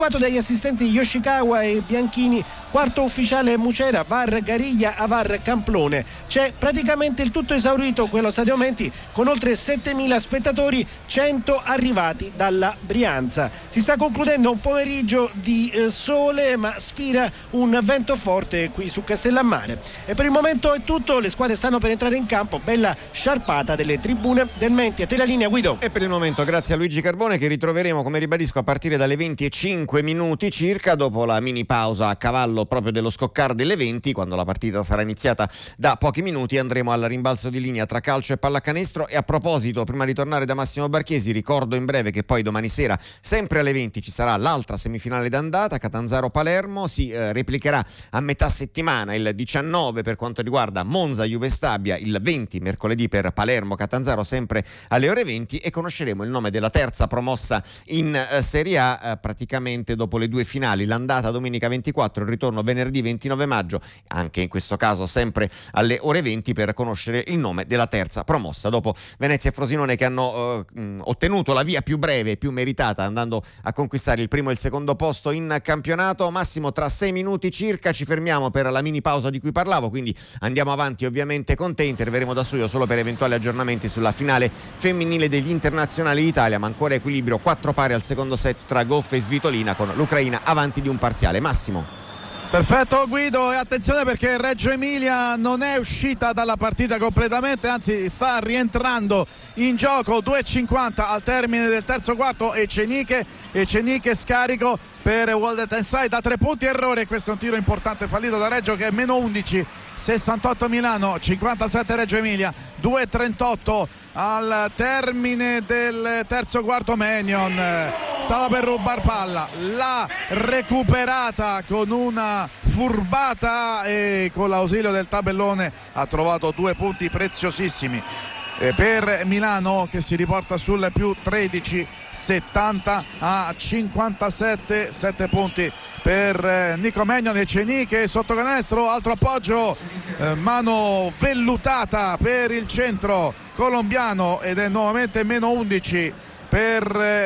dagli assistenti Yoshikawa e Bianchini, quarto ufficiale Mucera, VAR Gariglia, AVAR Camplone. C'è praticamente il tutto esaurito quello Stadio Menti, con oltre 7.000 spettatori, 100 arrivati dalla Brianza. Si sta concludendo un pomeriggio di sole, ma spira un vento forte qui su Castellammare. E per il momento è tutto, le squadre stanno per entrare in campo, bella sciarpata delle tribune del Menti. A te la linea, Guido. E per il momento grazie a Luigi Carbone, che ritroveremo, come ribadisco, a partire dalle 20:05 minuti circa, dopo la mini pausa a cavallo proprio dello scoccare delle 20, quando la partita sarà iniziata da pochi minuti. Andremo al rimbalzo di linea tra calcio e pallacanestro. E a proposito, prima di tornare da Massimo Barchesi, ricordo in breve che poi domani sera, sempre alle 20, ci sarà l'altra semifinale d'andata, Catanzaro-Palermo. Si replicherà a metà settimana, il 19 per quanto riguarda Monza-Juve Stabia, il 20 mercoledì per Palermo-Catanzaro, sempre alle ore 20, e conosceremo il nome della terza promossa in Serie A praticamente dopo le due finali, l'andata domenica 24, il ritorno venerdì 29 maggio, anche in questo caso sempre alle ore 20, per conoscere il nome della terza promossa, dopo Venezia e Frosinone, che hanno ottenuto la via più breve e più meritata, andando a conquistare il primo e il secondo posto in campionato. Massimo, tra 6 minuti circa ci fermiamo per la mini pausa di cui parlavo, quindi andiamo avanti ovviamente con te. Interverremo da studio solo per eventuali aggiornamenti sulla finale femminile degli internazionali d'Italia, ma ancora equilibrio 4 pari al secondo set tra Goffe e Svitolina, con l'Ucraina avanti di un parziale. Massimo. Perfetto Guido, e attenzione perché Reggio Emilia non è uscita dalla partita completamente, anzi sta rientrando in gioco. 2:50 al termine del terzo quarto. Eceniche scarico per Waldet Inside da 3 punti, errore. Questo è un tiro importante fallito da Reggio, che è meno 11, 68 Milano, 57 Reggio Emilia. 2:38 al termine del terzo quarto. Mannion stava per rubar palla, l'ha recuperata con una furbata e con l'ausilio del tabellone ha trovato 2 punti preziosissimi per Milano, che si riporta sul più 13, 70 a 57. 7 punti per Nico Mannion. E Eceniche sotto canestro, altro appoggio, mano vellutata per il centro colombiano, ed è nuovamente meno 11 per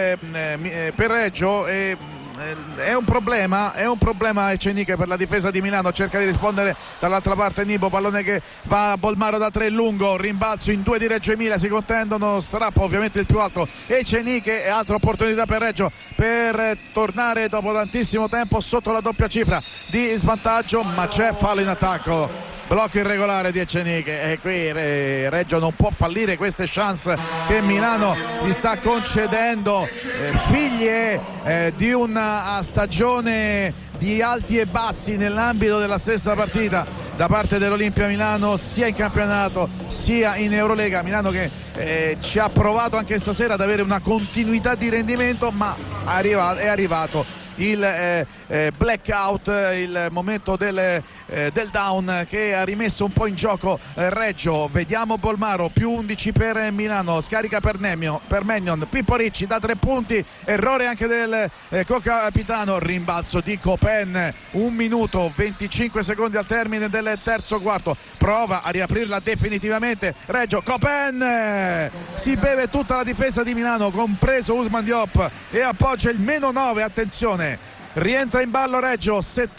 Reggio. E è un problema Eceniche per la difesa di Milano. Cerca di rispondere dall'altra parte Nibo, pallone che va a Bolmaro da 3 lungo, rimbalzo in 2 di Reggio Emilia, si contendono, strappa ovviamente il più alto Eceniche, e altra opportunità per Reggio per tornare dopo tantissimo tempo sotto la doppia cifra di svantaggio, ma c'è fallo in attacco. Blocco irregolare di Eceniche, e qui Reggio non può fallire queste chance che Milano gli sta concedendo, figlie di una stagione di alti e bassi nell'ambito della stessa partita da parte dell'Olimpia Milano, sia in campionato sia in Eurolega. Milano che ci ha provato anche stasera ad avere una continuità di rendimento, ma è arrivato il blackout, il momento del down che ha rimesso un po' in gioco Reggio. Vediamo Bolmaro, più 11 per Milano, scarica per Mannion, Pippo Ricci da 3 punti, errore anche del co-capitano, rimbalzo di Copen. 1 minuto 25 secondi al termine del terzo quarto, prova a riaprirla definitivamente Reggio. Copen si beve tutta la difesa di Milano, compreso Usman Diop, e appoggia il meno 9. Attenzione, rientra in ballo Reggio,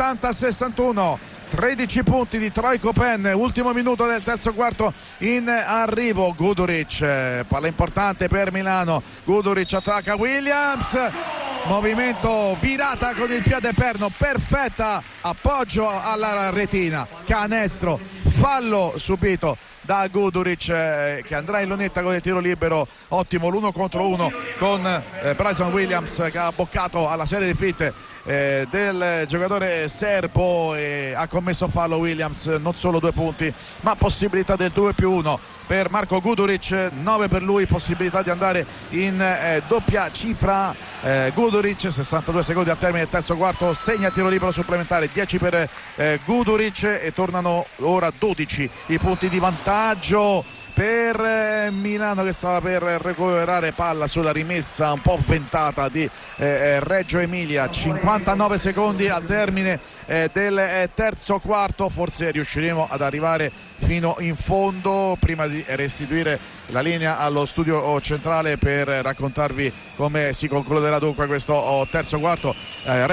70-61, 13 punti di Troy Copen. Ultimo minuto del terzo quarto in arrivo. Guduric, palla importante per Milano, Guduric attacca Williams, movimento, virata con il piede perno, perfetta, appoggio alla retina, canestro, fallo subito da Guduric, che andrà in lunetta con il tiro libero. Ottimo l'1 contro 1 con Bryson Williams, che ha boccato alla serie di fitte del giocatore serbo, e ha commesso fallo Williams. Non solo 2 punti, ma possibilità del 2+1 per Marco Guduric, 9 per lui, possibilità di andare in doppia cifra. Guduric, 62 secondi al termine del terzo quarto, segna tiro libero supplementare, 10 per Guduric, e tornano ora 12 i punti di vantaggio per Milano, che stava per recuperare palla sulla rimessa un po' ventata di Reggio Emilia. 59 secondi al termine del terzo quarto, forse riusciremo ad arrivare fino in fondo prima di restituire la linea allo studio centrale per raccontarvi come si concluderà dunque questo terzo quarto.